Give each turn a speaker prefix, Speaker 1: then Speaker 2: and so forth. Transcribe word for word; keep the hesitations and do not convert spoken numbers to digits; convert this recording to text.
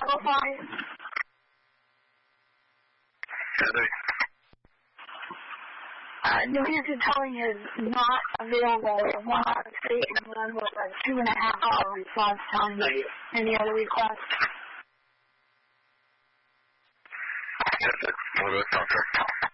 Speaker 1: Cabify?
Speaker 2: Heather?
Speaker 1: Uh, New Hampshire towing is not available. Vermont State is one with a two and a half hour response time. Any other requests?
Speaker 2: Yes, it's one of those contracts.